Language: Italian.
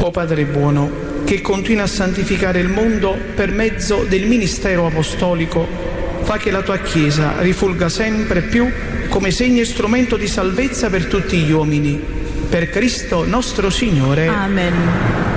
O Padre buono, che continua a santificare il mondo per mezzo del ministero apostolico, fa che la tua Chiesa rifulga sempre più come segno e strumento di salvezza per tutti gli uomini. Per Cristo nostro Signore. Amen.